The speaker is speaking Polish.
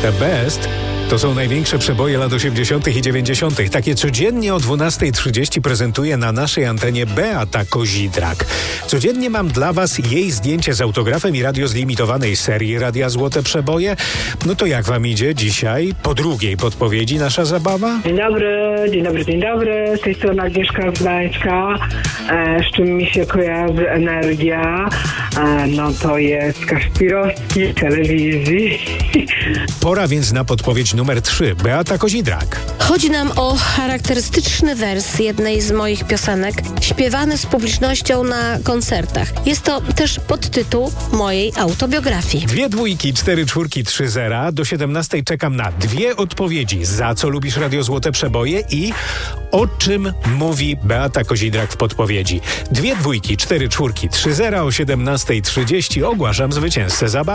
The Best to są największe przeboje lat 80. i 90. Takie codziennie o 12:30 prezentuje na naszej antenie Beata Kozidrak. Codziennie mam dla was jej zdjęcie z autografem i radio z limitowanej serii Radia Złote Przeboje. No to jak wam idzie dzisiaj? Po drugiej podpowiedzi nasza zabawa? Dzień dobry. Z tej strony Agnieszka z Gdańska. Z czym mi się kojarzy energia? No to jest Kaspirowski w telewizji. Pora więc na podpowiedź numer 3. Beata Kozidrak. Chodzi nam o charakterystyczny wers jednej z moich piosenek, śpiewany z publicznością na koncertach. Jest to też podtytuł mojej autobiografii. 2 dwójki, 4 czwórki, 3 zera. Do 17 czekam na 2 odpowiedzi. Za co lubisz Radio Złote Przeboje i o czym mówi Beata Kozidrak w podpowiedzi. 2 dwójki, 4 czwórki, 3 zera. O 17:30 ogłaszam zwycięzcę zabawy.